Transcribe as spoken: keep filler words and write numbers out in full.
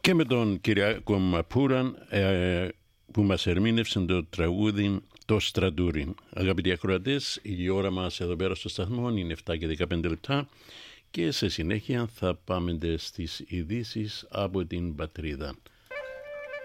Και με τον Κυριάκο Μαπούραν ε, που μας ερμήνευσε το τραγούδι «Το Στρατούρι». Αγαπητοί ακροατές, η ώρα μας εδώ πέρα στο σταθμό είναι επτά και δεκαπέντε λεπτά και σε συνέχεια θα πάμε στις ειδήσεις από την πατρίδα.